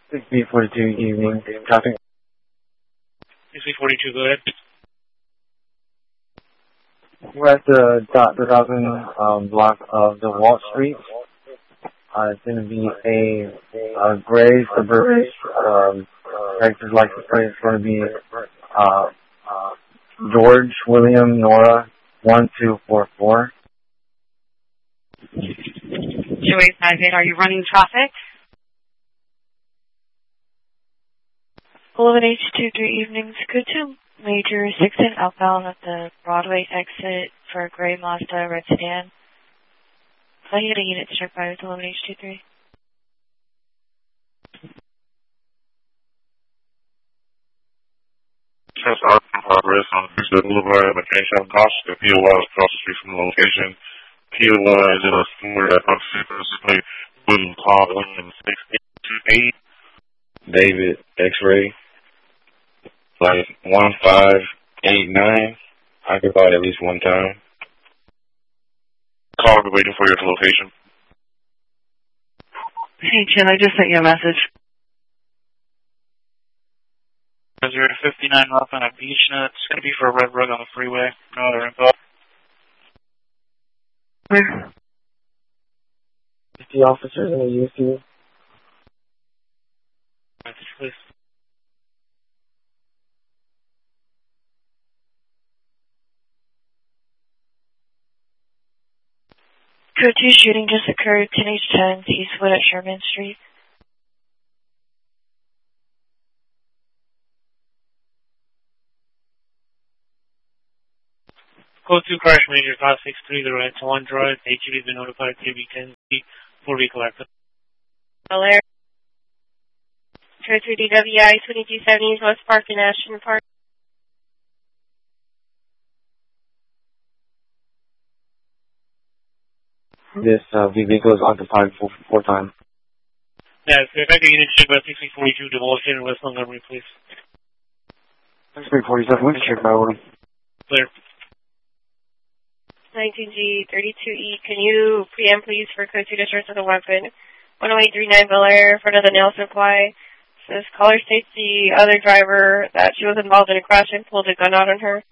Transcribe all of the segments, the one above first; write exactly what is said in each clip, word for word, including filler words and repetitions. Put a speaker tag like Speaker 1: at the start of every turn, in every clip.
Speaker 1: six B forty-two evening traffic.
Speaker 2: six B forty-two, go ahead.
Speaker 1: We're at the dot two thousand um, block of the Wall Street. Uh, it's going to be a, a gray Suburban. Um, Texas license plate is going to be uh, uh, George William Nora one two four four.
Speaker 3: two eight five eight, are you running traffic?
Speaker 4: eleven H two three evenings, code two, Major six ten outbound at the Broadway exit for a gray Mazda red sedan. Can I get a unit to check by with eleven H two three?
Speaker 5: Trust are in progress on Bridgewood Boulevard at McCain Shop Gosh. The P O Y is across the street from the location. P O Y is in a Ford at Oxford, Mississippi. William Paul William six eight two eight. David X-Ray. Like one five eight nine. I could buy it at least one time. Call me waiting for your location.
Speaker 3: Hey, Chen, I just sent you a message.
Speaker 2: zero fifty-nine up on a beach nut. It's going to be for a red rug on the freeway. No other info.
Speaker 3: Where?
Speaker 1: The officers in the U C.
Speaker 2: Message, please.
Speaker 4: Code two shooting just occurred, ten H ten, Eastwood at Sherman Street.
Speaker 2: Code two crash major five six three, the right to one drive. H U D been notified K B ten Z for vehicle active.
Speaker 6: Belair. Code three D W I twenty-two seventy West Park in Ashton Park.
Speaker 1: This uh, vehicle is occupied for four times.
Speaker 2: Yeah, if I could unit check by six B forty-two, Devolution, West Montgomery, please.
Speaker 1: six B forty-seven, we can check by one.
Speaker 2: Clear.
Speaker 6: nineteen G thirty-two E, can you preempt please for code two discharge of the weapon? one oh eight three nine Belair, in front of the nail supply. Says caller states the other driver that she was involved in a crash and pulled a gun out on her.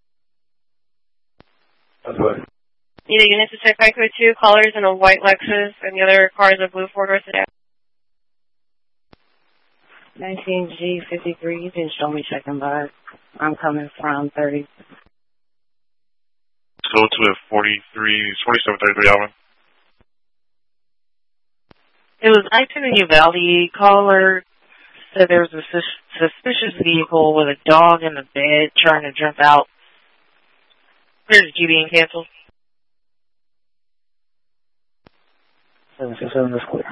Speaker 1: That's what.
Speaker 6: Need a unit to check by code two, callers in a white Lexus, and the other car is a blue Ford sedan.
Speaker 3: nineteen G fifty-three, you can show me checking by. I'm coming from thirty.
Speaker 5: Go to a forty-three, forty-seven thirty-three Alvin.
Speaker 3: It was active in Uvalde. Caller said there was a sus- suspicious vehicle with a dog in the bed trying to jump out. Where's G B and canceled?
Speaker 1: seven six seven is clear.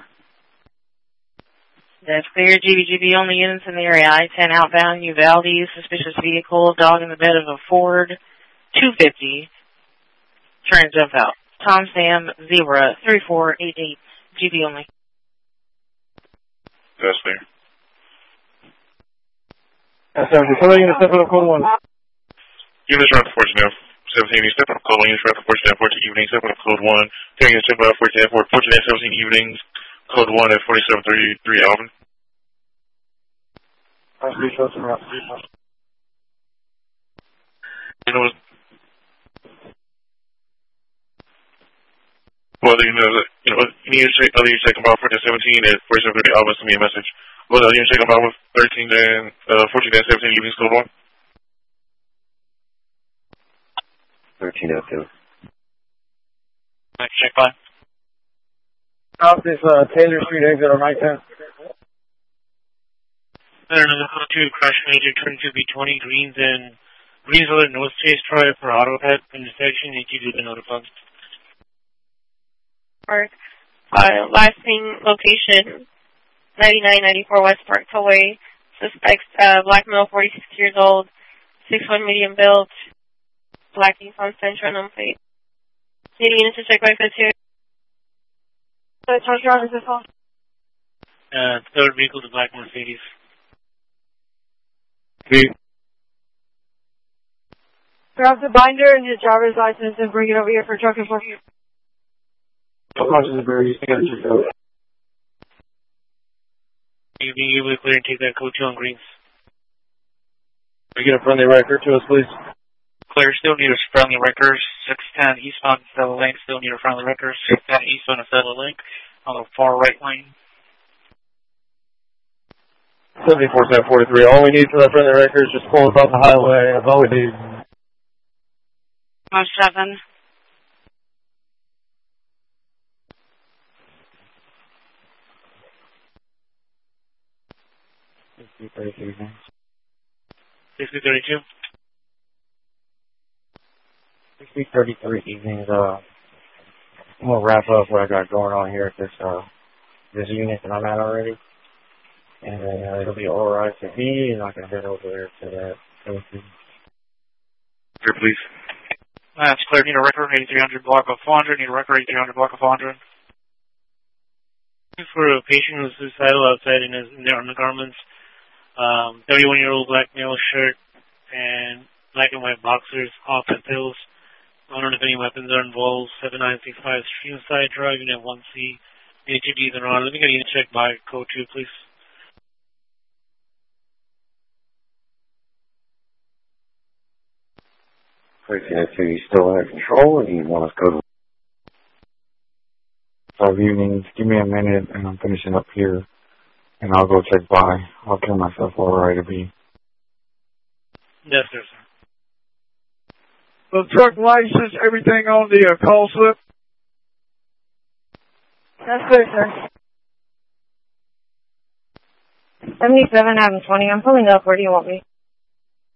Speaker 3: That's clear. G B G B only units in the area. I ten outbound Uvalde. Suspicious vehicle. Dog in the bed of a Ford two fifty. Trying to jump out. Tom Sam Zebra three four eight eight. G B only.
Speaker 5: That's clear.
Speaker 1: That's seven. Come on, you step up code one.
Speaker 5: Units around the fourteen F. seventeen, you step up code one. Units around the fourteen F. fourteen evening. Step up code one. Taking a step up fourteen F. fourteen F. seventeen evenings. Code one at forty-seven thirty-three Alvin.
Speaker 1: That's three shots around.
Speaker 5: You know, whether you know, you know, you need to check, other you check about fourteen seventeen at forty-seven thirty Alvin, send me a message. Whether you check about with thirteen and uh, fourteen and seventeen evenings, code one.
Speaker 1: thirteen oh two.
Speaker 2: Next check by.
Speaker 1: Out this uh, Taylor Street exit on right there.
Speaker 2: There, another code two crash major twenty-two B twenty Greens and Greensville and North Chase Drive for auto pet intersection. H U D been notified.
Speaker 6: Park. Uh, last thing, location, ninety-nine ninety-four West Park Tollway. Suspects, uh, black male, forty-six years old, six one medium build, black Nissan Sentra number plate. Need a unit to check by code two. Uh, charge drivers as well.
Speaker 2: Uh, third vehicle, the black Mercedes.
Speaker 1: See?
Speaker 6: Grab the binder and your driver's license and bring it over here for drug enforcement.
Speaker 1: How much is the berry? You got to check out.
Speaker 2: You be able to clear and take that code two on greens.
Speaker 1: Can you get a friendly record to us, please?
Speaker 2: Clear, still need a friendly record. six ten eastbound Stella Link, still need a friendly record. six ten eastbound Stella Link on the far right lane.
Speaker 1: seventy-four seven forty-three. All we need for that friendly record is just pull us off the highway. That's all we need.
Speaker 3: Oh, seven.
Speaker 1: sixty thirty-two.
Speaker 2: sixty thirty-two.
Speaker 1: sixty thirty-three evenings. Uh, I'm gonna wrap up what I got going on here at this uh this unit that I'm at already, and then uh, it'll be alright to me, and I can head over there to that.
Speaker 5: Here, please.
Speaker 2: That's clear. Need a record eighty-three hundred block of four hundred. Need a record eighty-three hundred block of four hundred. For a patient who's suicidal outside in his in their undergarments, um, thirty-one-year-old black male shirt and black and white boxers, off the pills. I don't know if any weapons are involved. seven nine six five Streamside Drive, Unit one C. Unit two D is on. Let me get a unit check by code two, please.
Speaker 1: Unit two, you still under control, or do you want us to go to five evenings? Give me a minute, and I'm finishing up here, and I'll go check by. I'll kill myself alright to be.
Speaker 2: Yes, sir, sir.
Speaker 7: The truck license, everything on the uh, call slip?
Speaker 8: That's good, sir. seventy-seven, having twenty. I'm pulling up. Where do you want me?